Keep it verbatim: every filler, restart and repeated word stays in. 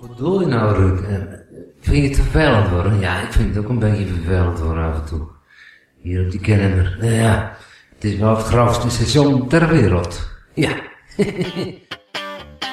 Wat doe je nou, Ruud? Vind je het vervelend worden? Ja, ik vind het ook een beetje vervelend worden af en toe. Hier op die Kennemer. Nou ja, het is wel het grootste station ter wereld. Ja.